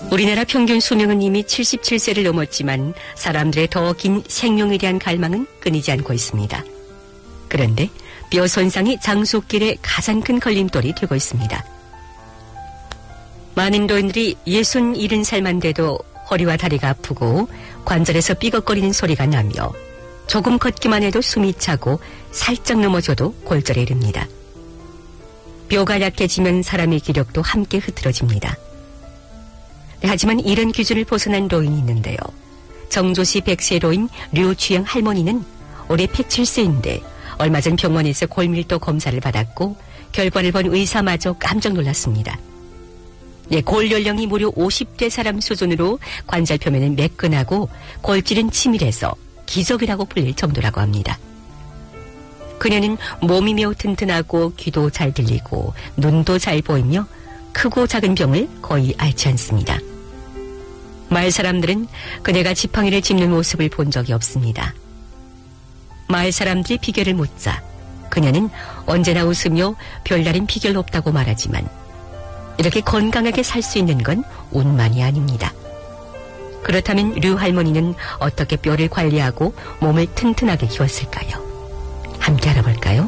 우리나라 평균 수명은 이미 77세를 넘었지만 사람들의 더 긴 생명에 대한 갈망은 끊이지 않고 있습니다. 그런데 뼈 손상이 장수길의 가장 큰 걸림돌이 되고 있습니다. 많은 노인들이 60, 70살만 돼도 허리와 다리가 아프고 관절에서 삐걱거리는 소리가 나며 조금 걷기만 해도 숨이 차고 살짝 넘어져도 골절에 이릅니다. 뼈가 약해지면 사람의 기력도 함께 흐트러집니다. 하지만 이런 기준을 벗어난 노인이 있는데요. 정조시 100세 노인 류추영 할머니는 올해 107세인데 얼마 전 병원에서 골밀도 검사를 받았고 결과를 본 의사마저 깜짝 놀랐습니다. 골 연령이 무려 50대 사람 수준으로 관절 표면은 매끈하고 골질은 치밀해서 기적이라고 불릴 정도라고 합니다. 그녀는 몸이 매우 튼튼하고 귀도 잘 들리고 눈도 잘 보이며 크고 작은 병을 거의 앓지 않습니다. 마을 사람들은 그녀가 지팡이를 짚는 모습을 본 적이 없습니다. 마을 사람들이 비결을 묻자 그녀는 언제나 웃으며 별다른 비결 없다고 말하지만 이렇게 건강하게 살 수 있는 건 운만이 아닙니다. 그렇다면 류 할머니는 어떻게 뼈를 관리하고 몸을 튼튼하게 키웠을까요? 함께 알아볼까요?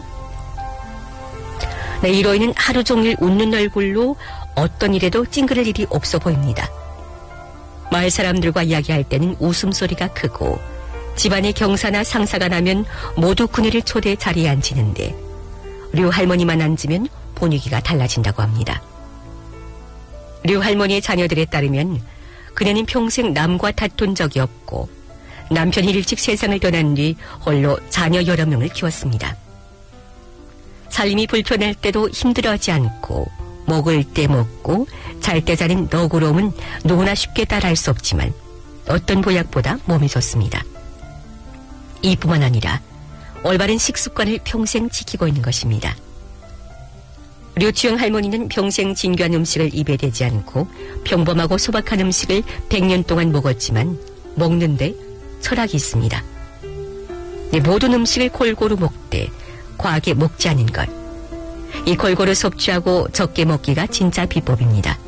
이 노인은 하루 종일 웃는 얼굴로 어떤 일에도 찡그릴 일이 없어 보입니다. 마을 사람들과 이야기할 때는 웃음소리가 크고 집안에 경사나 상사가 나면 모두 그녀를 초대해 자리에 앉히는데 류 할머니만 앉으면 분위기가 달라진다고 합니다. 류 할머니의 자녀들에 따르면 그녀는 평생 남과 다툰 적이 없고 남편이 일찍 세상을 떠난 뒤 홀로 자녀 여러 명을 키웠습니다. 살림이 불편할 때도 힘들어하지 않고 먹을 때 먹고 잘 때 자는 너그러움은 누구나 쉽게 따라할 수 없지만 어떤 보약보다 몸이 좋습니다. 이뿐만 아니라 올바른 식습관을 평생 지키고 있는 것입니다. 류추영 할머니는 평생 진귀한 음식을 입에 대지 않고 평범하고 소박한 음식을 100년 동안 먹었지만 먹는데 철학이 있습니다. 모든 음식을 골고루 먹되 과하게 먹지 않은 것. 이 골고루 섭취하고 적게 먹기가 진짜 비법입니다.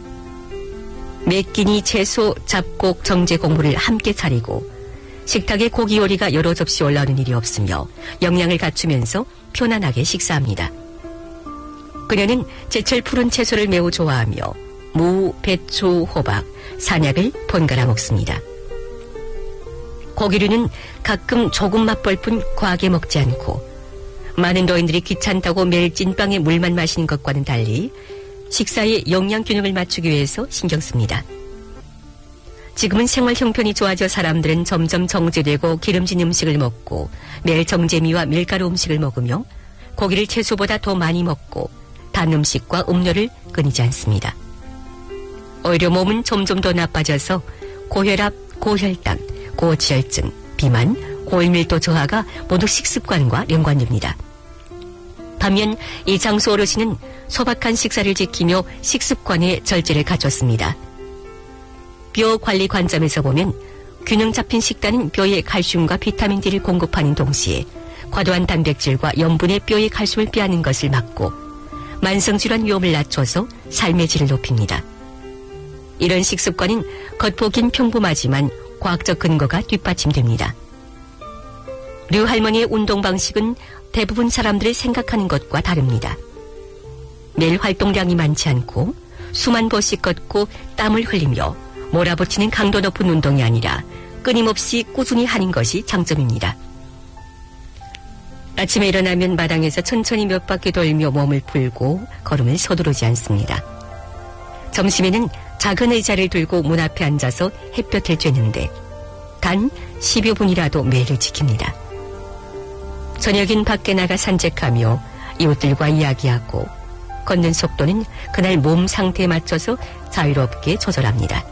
매 끼니 채소, 잡곡, 정제 공부를 함께 차리고 식탁에 고기 요리가 여러 접시 올라오는 일이 없으며 영양을 갖추면서 편안하게 식사합니다. 그녀는 제철 푸른 채소를 매우 좋아하며 무, 배추, 호박, 산약을 번갈아 먹습니다. 고기류는 가끔 조금 맛볼 뿐 과하게 먹지 않고 많은 노인들이 귀찮다고 매일 찐빵에 물만 마시는 것과는 달리 식사의 영양균형을 맞추기 위해서 신경 씁니다. 지금은 생활 형편이 좋아져 사람들은 점점 정제되고 기름진 음식을 먹고 매일 정제미와 밀가루 음식을 먹으며 고기를 채소보다 더 많이 먹고 단 음식과 음료를 끊이지 않습니다. 오히려 몸은 점점 더 나빠져서 고혈압, 고혈당, 고지혈증, 비만, 고밀도 저하가 모두 식습관과 연관됩니다. 반면 이 장수 어르신은 소박한 식사를 지키며 식습관에 절제를 갖췄습니다. 뼈 관리 관점에서 보면 균형 잡힌 식단은 뼈에 칼슘과 비타민 D를 공급하는 동시에 과도한 단백질과 염분의 뼈의 칼슘을 빼앗는 것을 막고 만성질환 위험을 낮춰서 삶의 질을 높입니다. 이런 식습관은 겉보긴 평범하지만 과학적 근거가 뒷받침됩니다. 류 할머니의 운동 방식은 대부분 사람들이 생각하는 것과 다릅니다. 매일 활동량이 많지 않고 수만 번씩 걷고 땀을 흘리며 몰아붙이는 강도 높은 운동이 아니라 끊임없이 꾸준히 하는 것이 장점입니다. 아침에 일어나면 마당에서 천천히 몇 바퀴 돌며 몸을 풀고 걸음을 서두르지 않습니다. 점심에는 작은 의자를 들고 문 앞에 앉아서 햇볕을 쬐는데 단 10여 분이라도 매를 지킵니다. 저녁엔 밖에 나가 산책하며 이웃들과 이야기하고 걷는 속도는 그날 몸 상태에 맞춰서 자유롭게 조절합니다.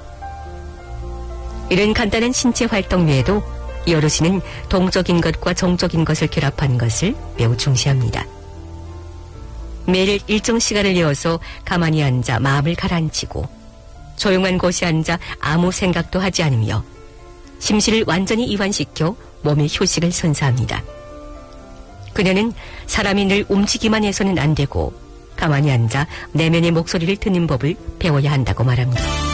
이런 간단한 신체 활동 외에도 이 어르신은 동적인 것과 정적인 것을 결합하는 것을 매우 중시합니다. 매일 일정 시간을 내어서 가만히 앉아 마음을 가라앉히고 조용한 곳에 앉아 아무 생각도 하지 않으며 심신을 완전히 이완시켜 몸의 휴식을 선사합니다. 그녀는 사람이 늘 움직이만 해서는 안 되고 가만히 앉아 내면의 목소리를 듣는 법을 배워야 한다고 말합니다.